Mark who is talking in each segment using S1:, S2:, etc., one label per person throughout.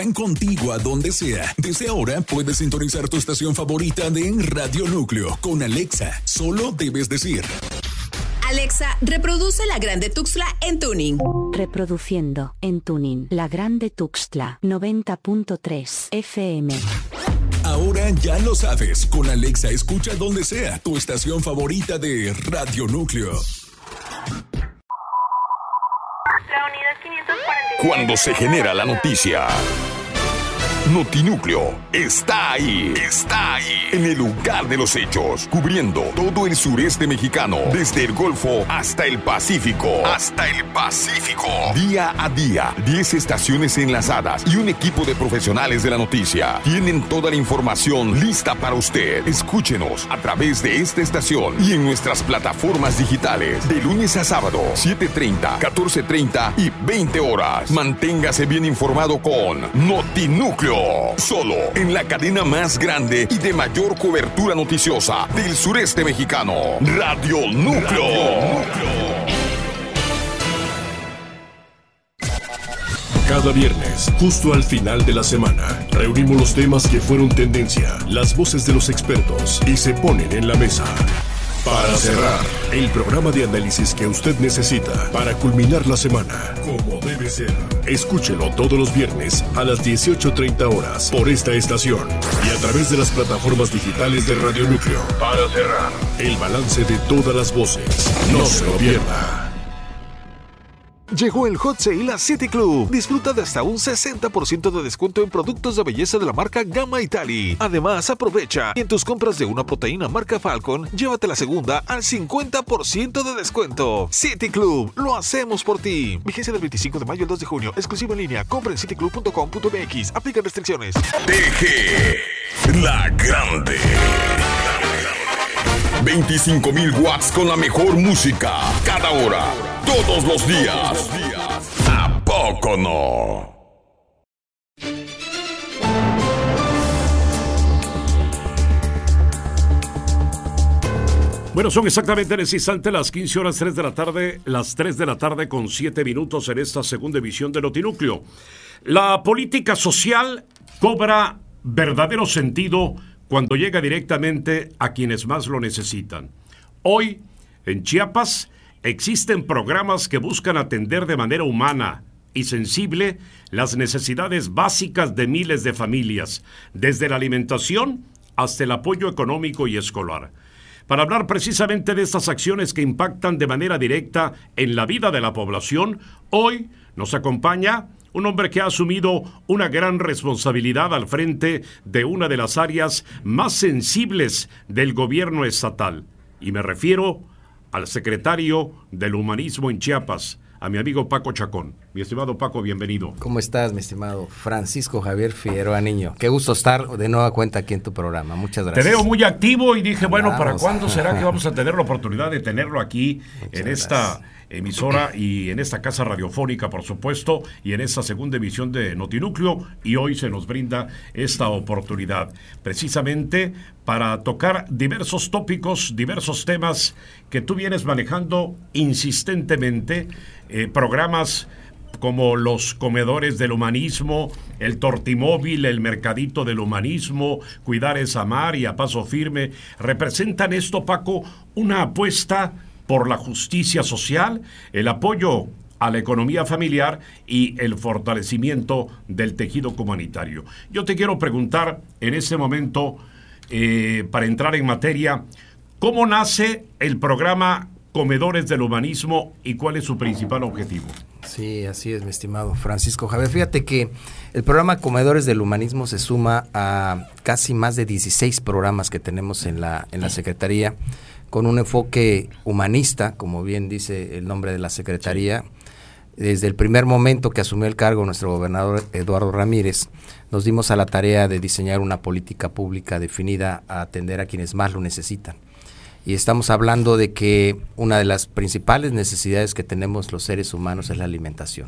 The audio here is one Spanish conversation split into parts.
S1: Contigo a donde sea. Desde ahora puedes sintonizar tu estación favorita de Radio Núcleo con Alexa. Solo debes decir:
S2: Alexa, reproduce La Grande Tuxtla en tuning.
S3: Reproduciendo en tuning La Grande Tuxtla 90.3 FM.
S1: Ahora ya lo sabes. Con Alexa escucha donde sea tu estación favorita de Radio Núcleo.
S4: Cuando se genera la noticia, Notinúcleo está ahí. Está ahí. En el lugar de los hechos, cubriendo todo el sureste mexicano, desde el Golfo hasta el Pacífico. Día a día, 10 estaciones enlazadas y un equipo de profesionales de la noticia. Tienen toda la información lista para usted. Escúchenos a través de esta estación y en nuestras plataformas digitales. De lunes a sábado, 7:30, 14:30 y 20 horas. Manténgase bien informado con Notinúcleo. Solo en la cadena más grande y de mayor cobertura noticiosa del sureste mexicano. Radio Núcleo.
S5: Cada viernes, justo al final de la semana, reunimos los temas que fueron tendencia, las voces de los expertos y se ponen en la mesa. Para cerrar, el programa de análisis que usted necesita para culminar la semana, como debe ser. Escúchelo todos los viernes a las 18:30 horas por esta estación y a través de las plataformas digitales de Radio Núcleo. Para cerrar, el balance de todas las voces. No se lo pierda.
S6: Llegó el Hot Sale a City Club. Disfruta de hasta un 60% de descuento en productos de belleza de la marca Gamma Italy. Además, aprovecha y en tus compras de una proteína marca Falcon, llévate la segunda al 50% de descuento. City Club, lo hacemos por ti. Vigencia del 25 de mayo al 2 de junio. Exclusivo en línea. Compra en cityclub.com.mx. Aplican restricciones.
S4: TG, la grande. 25,000 watts con la mejor música. Cada hora. Todos los días. ¿A poco no?
S7: Bueno, son exactamente en ese instante las 15 horas 3 de la tarde, las 3 de la tarde con 7 minutos en esta segunda emisión de Notinúcleo. La política social cobra verdadero sentido cuando llega directamente a quienes más lo necesitan. Hoy, en Chiapas, existen programas que buscan atender de manera humana y sensible las necesidades básicas de miles de familias, desde la alimentación hasta el apoyo económico y escolar. Para hablar precisamente de estas acciones que impactan de manera directa en la vida de la población, hoy nos acompaña un hombre que ha asumido una gran responsabilidad al frente de una de las áreas más sensibles del gobierno estatal. Y me refiero al secretario del Humanismo en Chiapas, a mi amigo Paco Chacón. Mi estimado Paco, bienvenido.
S8: ¿Cómo estás, mi estimado Francisco Javier Figueroa Niño? Qué gusto estar de nueva cuenta aquí en tu programa. Muchas gracias.
S7: Te veo muy activo y dije, bueno, ¿para cuándo será que vamos a tener la oportunidad de tenerlo aquí en esta emisora y en esta casa radiofónica, por supuesto, y en esta segunda emisión de Notinúcleo? Y hoy se nos brinda esta oportunidad, precisamente para tocar diversos tópicos, diversos temas que tú vienes manejando insistentemente, programas como los comedores del humanismo, el tortimóvil, el mercadito del humanismo, Cuidar es Amar y A Paso Firme. ¿Representan esto, Paco, una apuesta por la justicia social, el apoyo a la economía familiar y el fortalecimiento del tejido comunitario? Yo te quiero preguntar en este momento, para entrar en materia, ¿cómo nace el programa Comedores del Humanismo y cuál es su principal objetivo?
S8: Sí, así es, mi estimado Francisco Javier. Fíjate que el programa Comedores del Humanismo se suma a casi más de 16 programas que tenemos en la Secretaría, con un enfoque humanista, como bien dice el nombre de la Secretaría. Desde el primer momento que asumió el cargo nuestro gobernador Eduardo Ramírez, nos dimos a la tarea de diseñar una política pública definida a atender a quienes más lo necesitan. Y estamos hablando de que una de las principales necesidades que tenemos los seres humanos es la alimentación.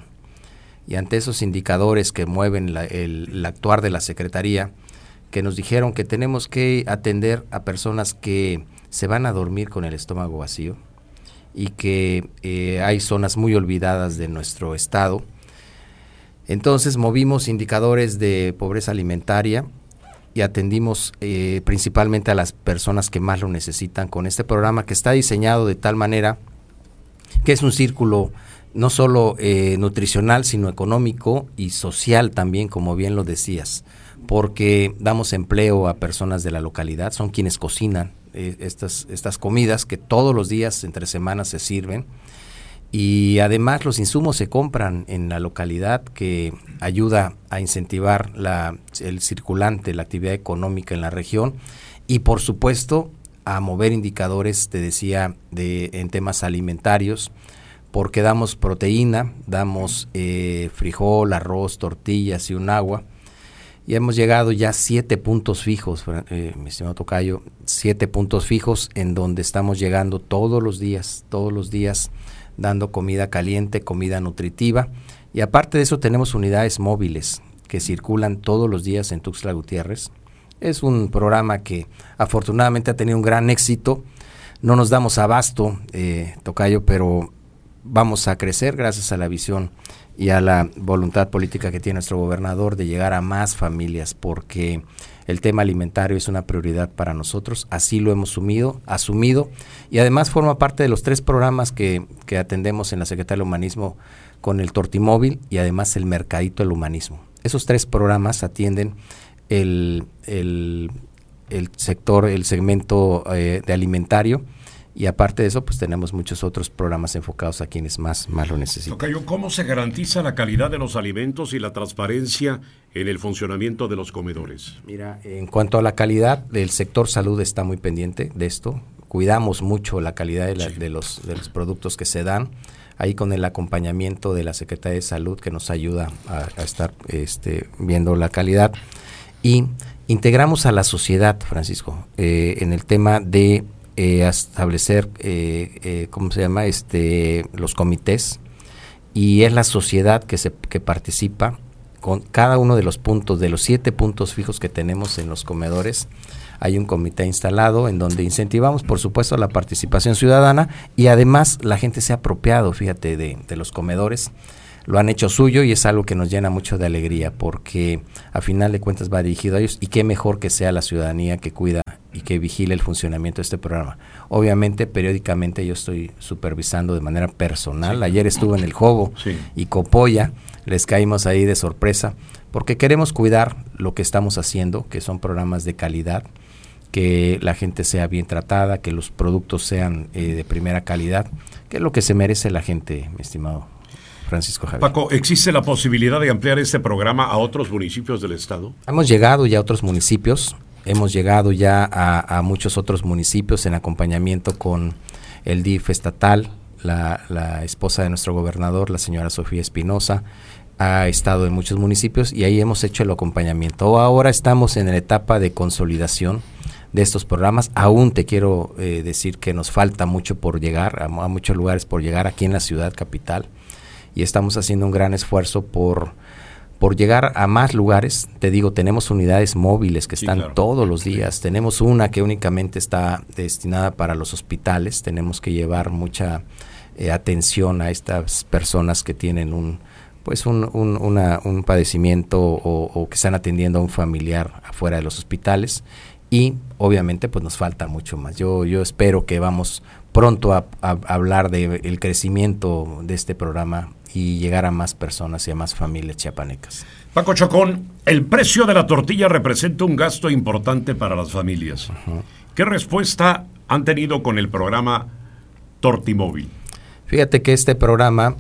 S8: Y ante esos indicadores que mueven el actuar de la Secretaría, que nos dijeron que tenemos que atender a personas que se van a dormir con el estómago vacío y que hay zonas muy olvidadas de nuestro estado, Entonces movimos indicadores de pobreza alimentaria y atendimos principalmente a las personas que más lo necesitan con este programa, que está diseñado de tal manera que es un círculo no solo nutricional, sino económico y social también, como bien lo decías, porque damos empleo a personas de la localidad, son quienes cocinan estas comidas que todos los días entre semanas se sirven, y además los insumos se compran en la localidad, que ayuda a incentivar el circulante, la actividad económica en la región, y por supuesto a mover indicadores, te decía, en temas alimentarios, porque damos proteína, damos frijol, arroz, tortillas y un agua, y hemos llegado ya a 7 puntos fijos, mi estimado tocayo, 7 puntos fijos en donde estamos llegando todos los días, dando comida caliente, comida nutritiva, y aparte de eso tenemos unidades móviles que circulan todos los días en Tuxtla Gutiérrez. Es un programa que afortunadamente ha tenido un gran éxito, no nos damos abasto, tocayo, pero vamos a crecer gracias a la visión y a la voluntad política que tiene nuestro gobernador de llegar a más familias, porque el tema alimentario es una prioridad para nosotros, así lo hemos asumido, y además forma parte de los 3 programas que atendemos en la Secretaría del Humanismo, con el Tortimóvil y además el Mercadito del Humanismo. Esos 3 programas atienden el sector, el segmento de alimentario, y aparte de eso, pues tenemos muchos otros programas enfocados a quienes más lo necesitan.
S7: Tocayo, ¿cómo se garantiza la calidad de los alimentos y la transparencia en el funcionamiento de los comedores?
S8: Mira, en cuanto a la calidad, el sector salud está muy pendiente de esto. Cuidamos mucho la calidad de los productos que se dan, ahí con el acompañamiento de la Secretaría de Salud, que nos ayuda a estar viendo la calidad. Y integramos a la sociedad, Francisco, en el tema de establecer ¿cómo se llama? Los comités, y es la sociedad que participa con cada uno de los puntos, de los 7 puntos fijos que tenemos en los comedores. Hay un comité instalado en donde incentivamos, por supuesto, la participación ciudadana, y además la gente se ha apropiado, fíjate, de los comedores, lo han hecho suyo, y es algo que nos llena mucho de alegría, porque a final de cuentas va dirigido a ellos, y qué mejor que sea la ciudadanía que cuida y que vigile el funcionamiento de este programa. Obviamente, periódicamente yo estoy supervisando de manera personal. Sí. Ayer estuve en el Jobo y Copolla, les caímos ahí de sorpresa, porque queremos cuidar lo que estamos haciendo, que son programas de calidad, que la gente sea bien tratada, que los productos sean de primera calidad, que es lo que se merece la gente, mi estimado Francisco Javier.
S7: Paco, ¿existe la posibilidad de ampliar este programa a otros municipios del estado?
S8: Hemos llegado ya a otros municipios. Hemos llegado ya a muchos otros municipios en acompañamiento con el DIF estatal, la esposa de nuestro gobernador, la señora Sofía Espinosa, ha estado en muchos municipios, y ahí hemos hecho el acompañamiento. Ahora estamos en la etapa de consolidación de estos programas. Aún te quiero decir que nos falta mucho por llegar, a muchos lugares por llegar aquí en la ciudad capital, y estamos haciendo un gran esfuerzo por llegar a más lugares. Te digo, tenemos unidades móviles que están todos los días. Tenemos una que únicamente está destinada para los hospitales. Tenemos que llevar mucha atención a estas personas que tienen un padecimiento o que están atendiendo a un familiar afuera de los hospitales, y obviamente pues nos falta mucho más. Yo espero que vamos pronto a hablar del crecimiento de este programa y llegar a más personas y a más familias chiapanecas.
S7: Paco Chacón, el precio de la tortilla representa un gasto importante para las familias. Uh-huh. ¿Qué respuesta han tenido con el programa Tortimóvil?
S8: Fíjate que este programa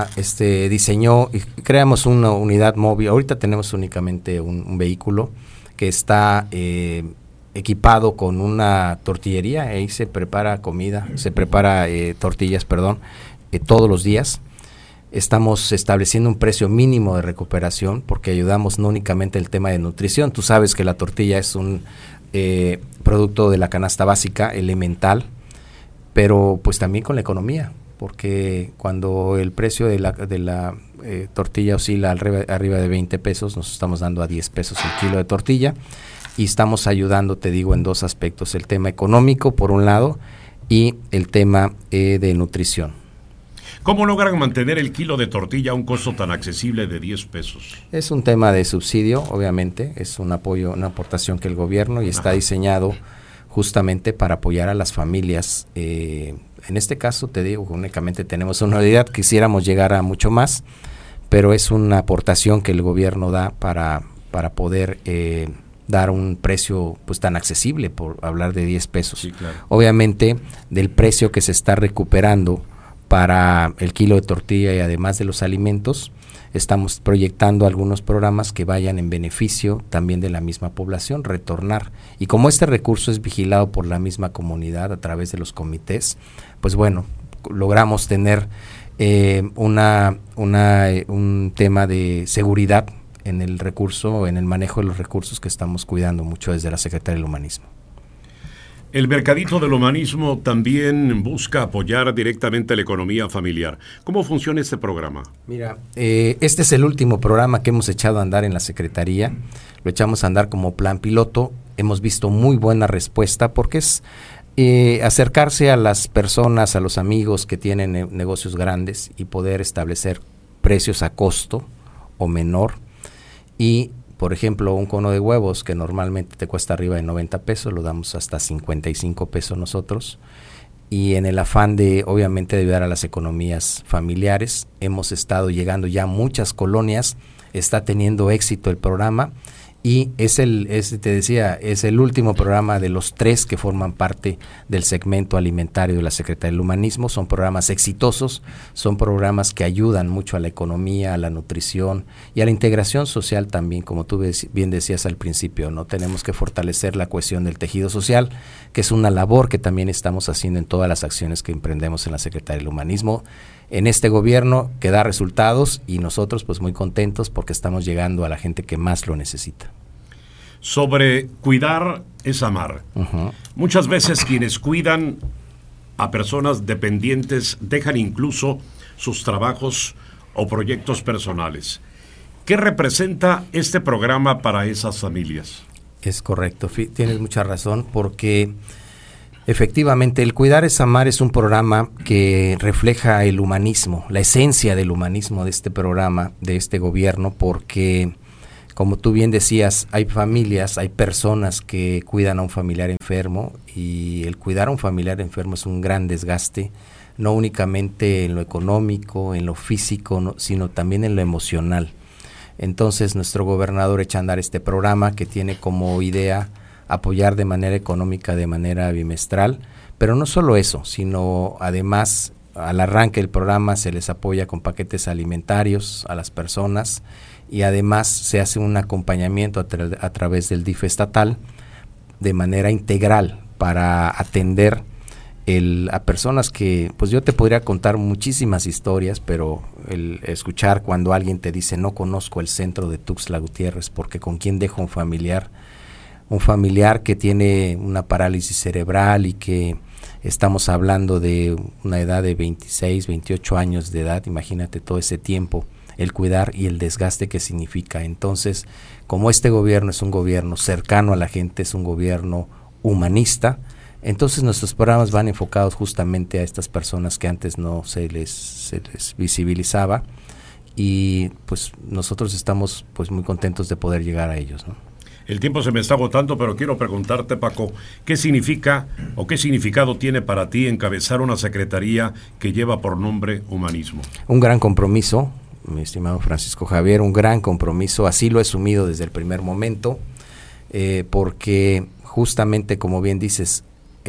S8: diseñó y creamos una unidad móvil. Ahorita tenemos únicamente un vehículo que está equipado con una tortillería. Ahí se prepara tortillas, todos los días. Estamos estableciendo un precio mínimo de recuperación, porque ayudamos no únicamente el tema de nutrición. Tú sabes que la tortilla es un producto de la canasta básica elemental, pero pues también con la economía, porque cuando el precio de la tortilla oscila arriba de 20 pesos, nos estamos dando a 10 pesos el kilo de tortilla, y estamos ayudando, te digo, en 2 aspectos: el tema económico por un lado y el tema de nutrición.
S7: ¿Cómo logran mantener el kilo de tortilla a un costo tan accesible de 10 pesos?
S8: Es un tema de subsidio, obviamente, es un apoyo, una aportación que el gobierno y está diseñado justamente para apoyar a las familias. En este caso, te digo, únicamente tenemos una unidad, quisiéramos llegar a mucho más, pero es una aportación que el gobierno da para poder dar un precio pues tan accesible, por hablar de 10 pesos.
S7: Sí, claro.
S8: Obviamente, del precio que se está recuperando para el kilo de tortilla y además de los alimentos, estamos proyectando algunos programas que vayan en beneficio también de la misma población, retornar. Y como este recurso es vigilado por la misma comunidad a través de los comités, pues bueno, logramos tener un tema de seguridad en el recurso, en el manejo de los recursos que estamos cuidando mucho desde la Secretaría del Humanismo.
S7: El Mercadito del Humanismo también busca apoyar directamente la economía familiar. ¿Cómo funciona este programa?
S8: Mira, este es el último programa que hemos echado a andar en la Secretaría. Lo echamos a andar como plan piloto. Hemos visto muy buena respuesta porque es acercarse a las personas, a los amigos que tienen negocios grandes y poder establecer precios a costo o menor. Y por ejemplo, un cono de huevos que normalmente te cuesta arriba de 90 pesos, lo damos hasta 55 pesos nosotros. Y en el afán de, obviamente, de ayudar a las economías familiares, hemos estado llegando ya a muchas colonias, está teniendo éxito el programa y te decía, es el último programa de los 3 que forman parte del segmento alimentario de la Secretaría del Humanismo. Son programas exitosos, son programas que ayudan mucho a la economía, a la nutrición y a la integración social también, como tú bien decías al principio, ¿no? Tenemos que fortalecer la cohesión del tejido social, que es una labor que también estamos haciendo en todas las acciones que emprendemos en la Secretaría del Humanismo, en este gobierno que da resultados y nosotros pues muy contentos porque estamos llegando a la gente que más lo necesita.
S7: Sobre cuidar es amar. Uh-huh. Muchas veces quienes cuidan a personas dependientes dejan incluso sus trabajos o proyectos personales. ¿Qué representa este programa para esas familias?
S8: Es correcto, tienes mucha razón porque efectivamente el Cuidar es Amar es un programa que refleja el humanismo, la esencia del humanismo de este programa, de este gobierno, porque como tú bien decías, hay familias, hay personas que cuidan a un familiar enfermo y el cuidar a un familiar enfermo es un gran desgaste, no únicamente en lo económico, en lo físico, no, sino también en lo emocional. Entonces nuestro gobernador echa a andar este programa que tiene como idea apoyar de manera económica, de manera bimestral, pero no solo eso, sino además al arranque del programa se les apoya con paquetes alimentarios a las personas y además se hace un acompañamiento a través del DIF estatal de manera integral para atender a personas que, pues yo te podría contar muchísimas historias, pero el escuchar cuando alguien te dice no conozco el centro de Tuxtla Gutiérrez porque con quién dejo un familiar que tiene una parálisis cerebral y que estamos hablando de una edad de 26, 28 años de edad, imagínate todo ese tiempo, el cuidar y el desgaste que significa. Entonces, como este gobierno es un gobierno cercano a la gente, es un gobierno humanista, entonces nuestros programas van enfocados justamente a estas personas que antes no se les visibilizaba y pues nosotros estamos pues muy contentos de poder llegar a ellos, ¿no?
S7: El tiempo se me está agotando, pero quiero preguntarte, Paco, ¿qué significa o qué significado tiene para ti encabezar una secretaría que lleva por nombre Humanismo?
S8: Un gran compromiso, mi estimado Francisco Javier, un gran compromiso, así lo he asumido desde el primer momento, porque justamente como bien dices,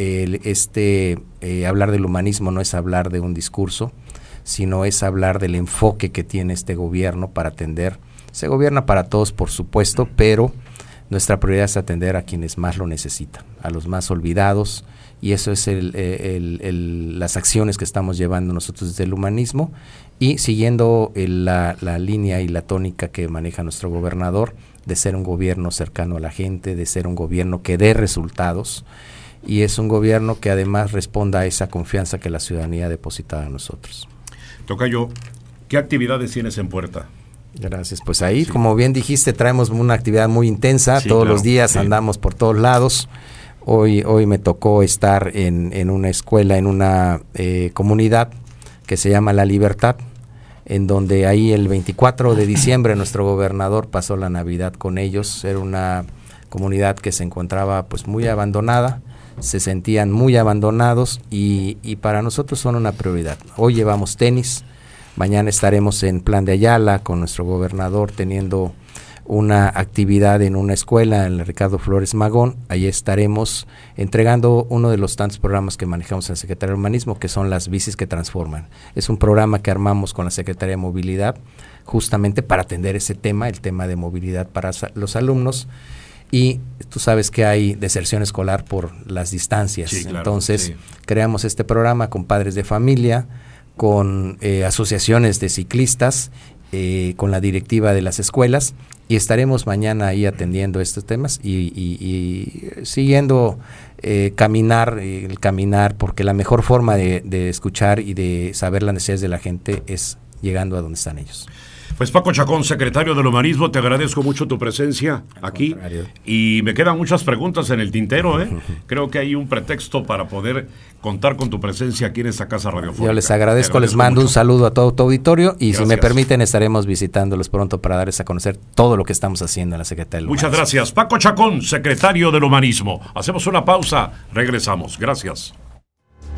S8: hablar del humanismo no es hablar de un discurso, sino es hablar del enfoque que tiene este gobierno para atender. Se gobierna para todos, por supuesto, pero nuestra prioridad es atender a quienes más lo necesitan, a los más olvidados, y eso es las acciones que estamos llevando nosotros desde el humanismo y siguiendo la línea y la tónica que maneja nuestro gobernador de ser un gobierno cercano a la gente, de ser un gobierno que dé resultados y es un gobierno que además responda a esa confianza que la ciudadanía ha depositado en nosotros.
S7: Tocayo, ¿qué actividades tienes en puerta?
S8: Gracias, pues ahí, sí, como bien dijiste, traemos una actividad muy intensa, sí, todos los días andamos por todos lados. Hoy me tocó estar en una escuela, en una comunidad que se llama La Libertad, en donde ahí el 24 de diciembre nuestro gobernador pasó la Navidad con ellos. Era una comunidad que se encontraba pues muy abandonada, se sentían muy abandonados y para nosotros son una prioridad. Hoy llevamos tenis, mañana estaremos en Plan de Ayala con nuestro gobernador teniendo una actividad en una escuela en el Ricardo Flores Magón. Ahí estaremos entregando uno de los tantos programas que manejamos en la Secretaría de Urbanismo, que son las bicis que transforman. Es un programa que armamos con la Secretaría de Movilidad justamente para atender ese tema, el tema de movilidad para los alumnos. Y tú sabes que hay deserción escolar por las distancias. Sí, claro, entonces creamos este programa con padres de familia, con asociaciones de ciclistas, con la directiva de las escuelas, y estaremos mañana ahí atendiendo estos temas y siguiendo caminar, porque la mejor forma de escuchar y de saber las necesidades de la gente es llegando a donde están ellos.
S7: Pues Paco Chacón, secretario del Humanismo, te agradezco mucho tu presencia aquí y me quedan muchas preguntas en el tintero. Creo que hay un pretexto para poder contar con tu presencia aquí en esta casa radiofónica.
S8: Yo les agradezco, les mando mucho. Un saludo a todo tu auditorio y gracias. Si me permiten estaremos visitándolos pronto para darles a conocer todo lo que estamos haciendo en la Secretaría del Humanismo.
S7: Muchas gracias. Paco Chacón, secretario del Humanismo. Hacemos una pausa, regresamos. Gracias.